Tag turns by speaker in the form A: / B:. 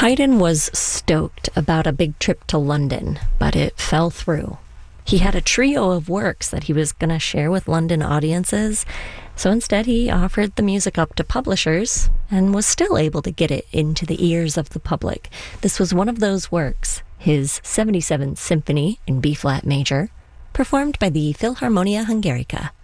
A: Haydn was stoked about a big trip to London, but it fell through. He had a trio of works that he was going to share with London audiences, so instead he offered the music up to publishers and was still able to get it into the ears of the public. This was one of those works, his 77th Symphony in B-flat major, performed by the Philharmonia Hungarica.